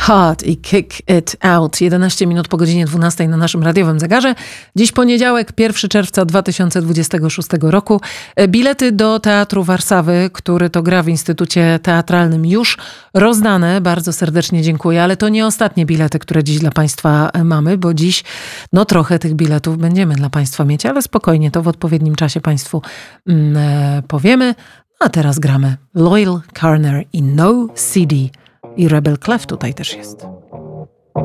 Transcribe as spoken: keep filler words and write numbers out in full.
Hard i Kick It Out. jedenaście minut po godzinie dwunastej na naszym radiowym zegarze. Dziś poniedziałek, pierwszego czerwca dwa tysiące dwudziestego szóstego roku. Bilety do Teatru Warszawy, który to gra w Instytucie Teatralnym, już rozdane. Bardzo serdecznie dziękuję, ale to nie ostatnie bilety, które dziś dla Państwa mamy, bo dziś no trochę tych biletów będziemy dla Państwa mieć, ale spokojnie, to w odpowiednim czasie Państwu mm, powiemy. A teraz gramy Loyal Carner i No C D. I Rebel Clef tutaj też jest.